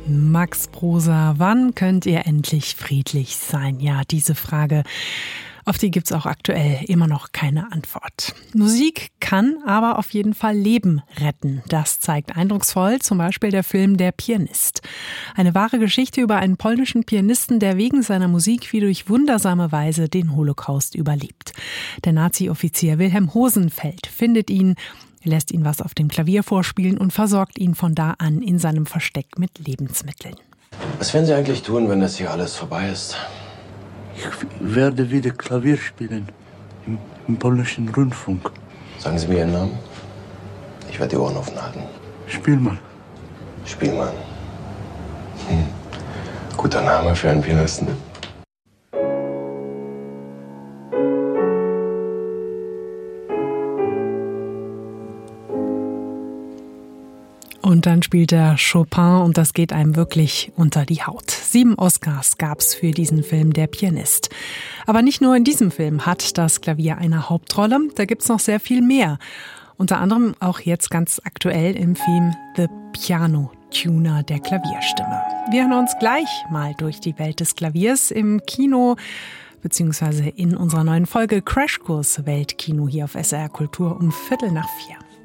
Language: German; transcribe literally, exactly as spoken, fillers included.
Max Prosa, wann könnt ihr endlich friedlich sein? Ja, diese Frage, auf die gibt's auch aktuell immer noch keine Antwort. Musik kann aber auf jeden Fall Leben retten. Das zeigt eindrucksvoll zum Beispiel der Film Der Pianist. Eine wahre Geschichte über einen polnischen Pianisten, der wegen seiner Musik wie durch wundersame Weise den Holocaust überlebt. Der Nazi-Offizier Wilhelm Hosenfeld findet ihn, lässt ihn was auf dem Klavier vorspielen und versorgt ihn von da an in seinem Versteck mit Lebensmitteln. Was werden Sie eigentlich tun, wenn das hier alles vorbei ist? Ich werde wieder Klavier spielen im, im polnischen Rundfunk. Sagen Sie mir Ihren Namen. Ich werde die Ohren offen halten. Spielmann. Spielmann. Hm. Guter Name für einen Pianisten. Und dann spielt er Chopin und das geht einem wirklich unter die Haut. Sieben Oscars gab's für diesen Film Der Pianist. Aber nicht nur in diesem Film hat das Klavier eine Hauptrolle, da gibt's noch sehr viel mehr. Unter anderem auch jetzt ganz aktuell im Film The Piano Tuner der Klavierstimme. Wir hören uns gleich mal durch die Welt des Klaviers im Kino, beziehungsweise in unserer neuen Folge Crashkurs Weltkino hier auf S R Kultur um Viertel nach vier.